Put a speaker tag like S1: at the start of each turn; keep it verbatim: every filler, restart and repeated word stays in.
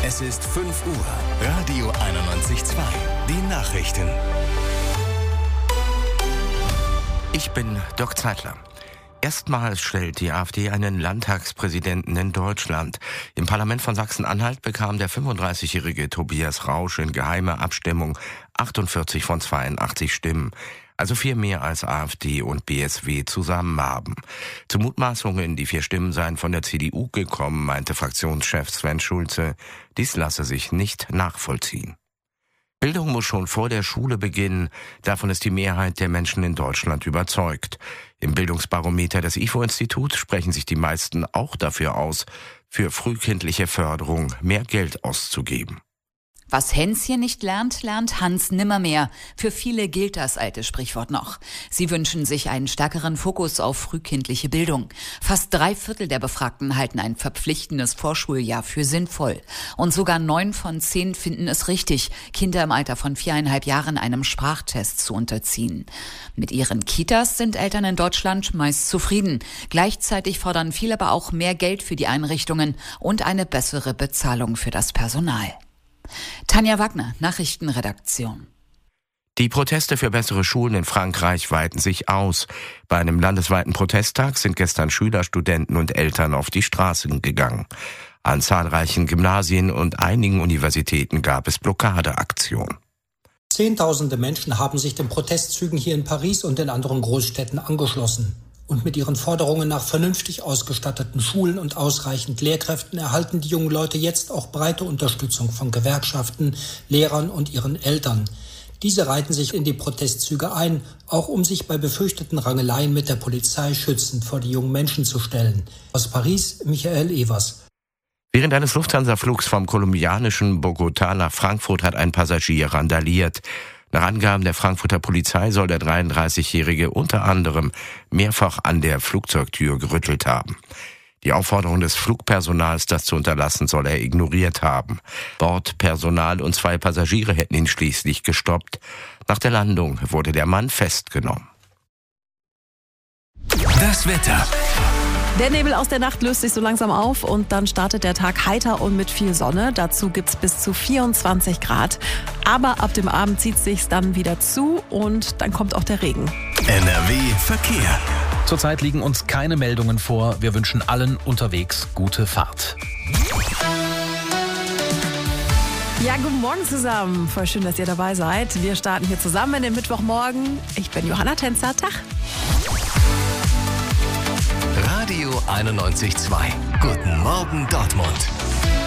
S1: Es ist fünf Uhr. Radio einundneunzig Komma zwei. Die Nachrichten.
S2: Ich bin Dirk Zeitler. Erstmals stellt die AfD einen Landtagspräsidenten in Deutschland. Im Parlament von Sachsen-Anhalt bekam der fünfunddreißigjährige Tobias Rausch in geheimer Abstimmung achtundvierzig von zweiundachtzig Stimmen. Also viel mehr als AfD und B S W zusammen haben. Zu Mutmaßungen, die vier Stimmen seien von der C D U gekommen, meinte Fraktionschef Sven Schulze, dies lasse sich nicht nachvollziehen. Bildung muss schon vor der Schule beginnen. Davon ist die Mehrheit der Menschen in Deutschland überzeugt. Im Bildungsbarometer des I F O-Instituts sprechen sich die meisten auch dafür aus, für frühkindliche Förderung mehr Geld auszugeben.
S3: Was Hänschen nicht lernt, lernt Hans nimmermehr. Für viele gilt das alte Sprichwort noch. Sie wünschen sich einen stärkeren Fokus auf frühkindliche Bildung. Fast drei Viertel der Befragten halten ein verpflichtendes Vorschuljahr für sinnvoll. Und sogar neun von zehn finden es richtig, Kinder im Alter von viereinhalb Jahren einem Sprachtest zu unterziehen. Mit ihren Kitas sind Eltern in Deutschland meist zufrieden. Gleichzeitig fordern viele aber auch mehr Geld für die Einrichtungen und eine bessere Bezahlung für das Personal. Tanja Wagner, Nachrichtenredaktion.
S2: Die Proteste für bessere Schulen in Frankreich weiten sich aus. Bei einem landesweiten Protesttag sind gestern Schüler, Studenten und Eltern auf die Straßen gegangen. An zahlreichen Gymnasien und einigen Universitäten gab es Blockadeaktionen.
S4: Zehntausende Menschen haben sich den Protestzügen hier in Paris und in anderen Großstädten angeschlossen. Und mit ihren Forderungen nach vernünftig ausgestatteten Schulen und ausreichend Lehrkräften erhalten die jungen Leute jetzt auch breite Unterstützung von Gewerkschaften, Lehrern und ihren Eltern. Diese reihten sich in die Protestzüge ein, auch um sich bei befürchteten Rangeleien mit der Polizei schützend vor die jungen Menschen zu stellen. Aus Paris, Michael Evers.
S2: Während eines Lufthansa-Flugs vom kolumbianischen Bogotá nach Frankfurt hat ein Passagier randaliert. Nach Angaben der Frankfurter Polizei soll der dreiunddreißigjährige unter anderem mehrfach an der Flugzeugtür gerüttelt haben. Die Aufforderung des Flugpersonals, das zu unterlassen, soll er ignoriert haben. Bordpersonal und zwei Passagiere hätten ihn schließlich gestoppt. Nach der Landung wurde der Mann festgenommen.
S1: Das Wetter.
S5: Der Nebel aus der Nacht löst sich so langsam auf und dann startet der Tag heiter und mit viel Sonne. Dazu gibt's bis zu vierundzwanzig Grad. Aber ab dem Abend zieht sich's dann wieder zu und dann kommt auch der Regen.
S1: N R W Verkehr.
S6: Zurzeit liegen uns keine Meldungen vor. Wir wünschen allen unterwegs gute Fahrt.
S5: Ja, guten Morgen zusammen. Voll schön, dass ihr dabei seid. Wir starten hier zusammen in den Mittwochmorgen. Ich bin Johanna Tänzer. Tag.
S1: Radio einundneunzig Komma zwei. Guten Morgen Dortmund.